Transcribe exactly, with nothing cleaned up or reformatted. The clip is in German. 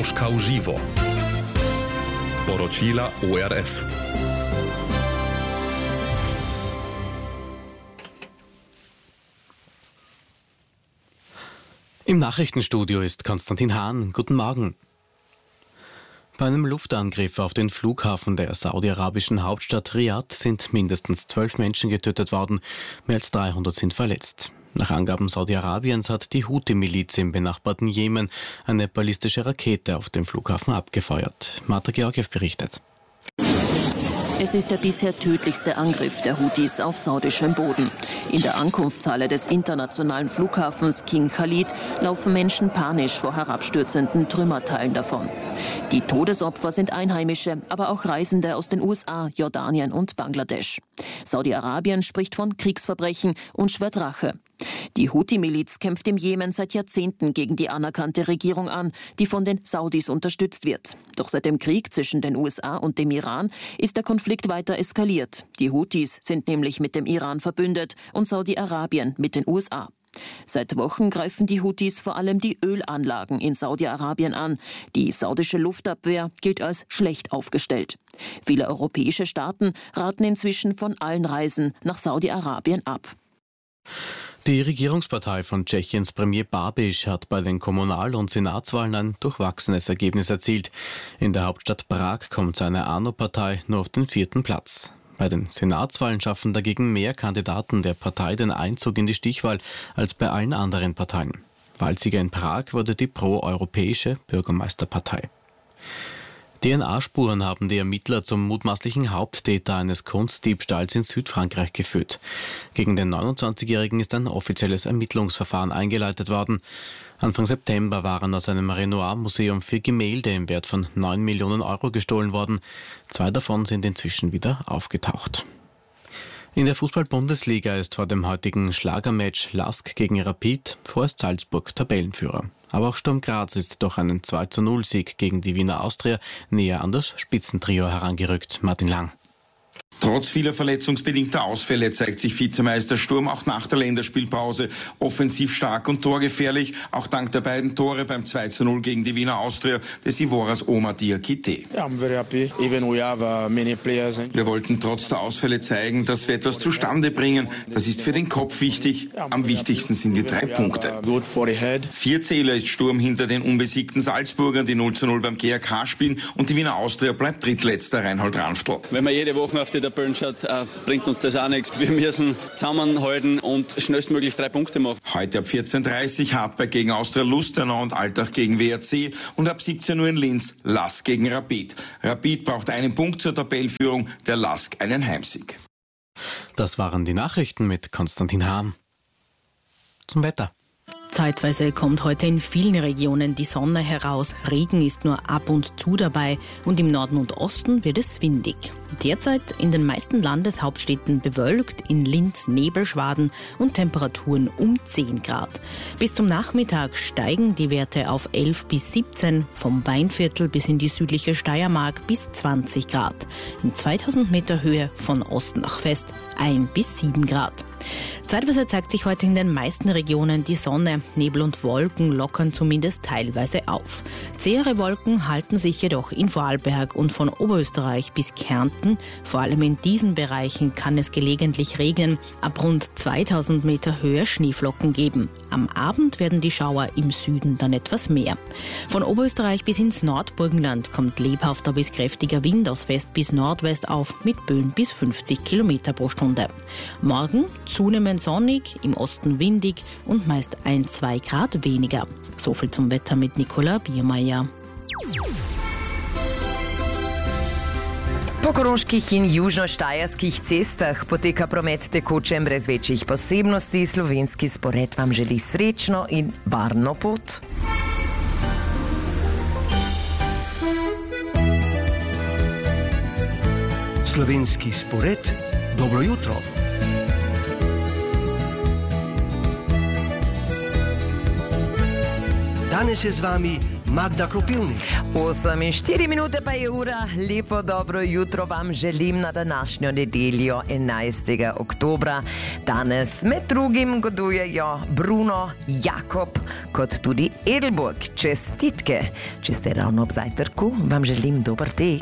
Pokoroška v živo. Poročila O R F. Im Nachrichtenstudio ist Konstantin Hahn. Guten Morgen. Bei einem Luftangriff auf den Flughafen der saudi-arabischen Hauptstadt Riad sind mindestens zwölf Menschen getötet worden, mehr als dreihundert sind verletzt. Nach Angaben Saudi-Arabiens hat die Houthi-Miliz im benachbarten Jemen eine ballistische Rakete auf den Flughafen abgefeuert. Marta Georgiev berichtet. Es ist der bisher tödlichste Angriff der Houthis auf saudischem Boden. In der Ankunftshalle des internationalen Flughafens King Khalid laufen Menschen panisch vor herabstürzenden Trümmerteilen davon. Die Todesopfer sind Einheimische, aber auch Reisende aus den U S A, Jordanien und Bangladesch. Saudi-Arabien spricht von Kriegsverbrechen und schwört Rache. Die Houthi-Miliz kämpft im Jemen seit Jahrzehnten gegen die anerkannte Regierung an, die von den Saudis unterstützt wird. Doch seit dem Krieg zwischen den U S A und dem Iran ist der Konflikt weiter eskaliert. Die Houthis sind nämlich mit dem Iran verbündet und Saudi-Arabien mit den U S A. Seit Wochen greifen die Houthis vor allem die Ölanlagen in Saudi-Arabien an. Die saudische Luftabwehr gilt als schlecht aufgestellt. Viele europäische Staaten raten inzwischen von allen Reisen nach Saudi-Arabien ab. Die Regierungspartei von Tschechiens Premier Babiš hat bei den Kommunal- und Senatswahlen ein durchwachsenes Ergebnis erzielt. In der Hauptstadt Prag kommt seine ANO-Partei nur auf den vierten Platz. Bei den Senatswahlen schaffen dagegen mehr Kandidaten der Partei den Einzug in die Stichwahl als bei allen anderen Parteien. Wahlsieger in Prag wurde die pro-europäische Bürgermeisterpartei. D N A-Spuren haben die Ermittler zum mutmaßlichen Haupttäter eines Kunstdiebstahls in Südfrankreich geführt. Gegen den neunundzwanzigjährigen ist ein offizielles Ermittlungsverfahren eingeleitet worden. Anfang September waren aus einem Renoir-Museum vier Gemälde im Wert von neun Millionen Euro gestohlen worden. Zwei davon sind inzwischen wieder aufgetaucht. In der Fußball-Bundesliga ist vor dem heutigen Schlagermatch Lask gegen Rapid vorerst Salzburg Tabellenführer. Aber auch Sturm Graz ist durch einen zwei zu null Sieg gegen die Wiener Austria näher an das Spitzentrio herangerückt. Martin Lang. Trotz vieler verletzungsbedingter Ausfälle zeigt sich Vizemeister Sturm auch nach der Länderspielpause offensiv stark und torgefährlich, auch dank der beiden Tore beim zwei zu null gegen die Wiener Austria des Ivoras Omar Diakité. Wir wollten trotz der Ausfälle zeigen, dass wir etwas zustande bringen. Das ist für den Kopf wichtig. Am wichtigsten sind die drei Punkte. Vier Zähler ist Sturm hinter den unbesiegten Salzburgern, die null zu null beim G A K spielen, und die Wiener Austria bleibt drittletzter, Reinhold Ranftl. Wenn man jede Woche auf die Tabellen schaut, äh, bringt uns das auch nichts. Wir müssen zusammenhalten und schnellstmöglich drei Punkte machen. Heute ab vierzehn Uhr dreißig Hartberg gegen Austria Lustenau und Altach gegen W R C und ab siebzehn Uhr in Linz Lask gegen Rapid. Rapid braucht einen Punkt zur Tabellenführung, der Lask einen Heimsieg. Das waren die Nachrichten mit Konstantin Hahn. Zum Wetter. Zeitweise kommt heute in vielen Regionen die Sonne heraus. Regen ist nur ab und zu dabei und im Norden und Osten wird es windig. Derzeit in den meisten Landeshauptstädten bewölkt, in Linz Nebelschwaden und Temperaturen um zehn Grad. Bis zum Nachmittag steigen die Werte auf elf bis siebzehn, vom Weinviertel bis in die südliche Steiermark bis zwanzig Grad. In zweitausend Meter Höhe von Ost nach West ein bis sieben Grad. Zeitweise zeigt sich heute in den meisten Regionen die Sonne. Nebel und Wolken lockern zumindest teilweise auf. Zähere Wolken halten sich jedoch in Vorarlberg und von Oberösterreich bis Kärnten. Vor allem in diesen Bereichen kann es gelegentlich regnen. Ab rund zweitausend Meter Höhe Schneeflocken geben. Am Abend werden die Schauer im Süden dann etwas mehr. Von Oberösterreich bis ins Nordburgenland kommt lebhafter bis kräftiger Wind aus West bis Nordwest auf mit Böen bis fünfzig Kilometer pro Stunde. Morgen zunehmend sonnig, im Osten windig und meist ein bis zwei Grad weniger. So viel zum Wetter mit Nicola Biermeier. Po Koroških in južnoštajerskih cestah poteka promet tekoče brez večjih posebnosti. Slovenski spored vam želi srečno in varno pot. Slovenski spored, dobro jutro. Danes je z vami Magda Kropivnik. osem in štiri minute pa je ura. Lepo dobro jutro vam želim na današnjo nedeljo enajstega oktobra. Danes med drugim godujejo Bruno, Jakob, kot tudi Edelburg. Čestitke. Če ste ravno ob zajtrku, vam želim dober tek.